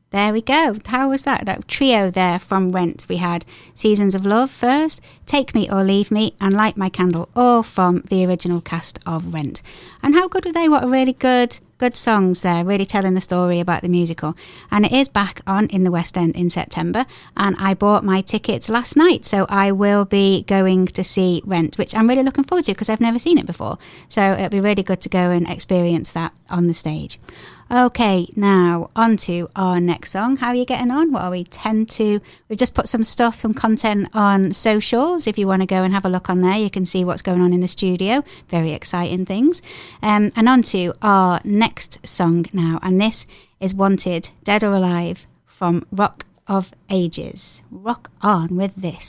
There we go. How was that? That trio there from Rent. We had Seasons of Love first, Take Me or Leave Me, and Light My Candle, all from the original cast of Rent. And how good were they? What a really good songs there, really telling the story about the musical. And it is back on in the West End in September, and I bought my tickets last night, so I will be going to see Rent, which I'm really looking forward to because I've never seen it before. So it'll be really good to go and experience that on the stage. Okay, now on to our next song. How are you getting on? What are we? We've just put some content on socials. If you want to go and have a look on there, you can see what's going on in the studio. Very exciting things. And on to our next song now. And this is Wanted, Dead or Alive from Rock of Ages. Rock on with this.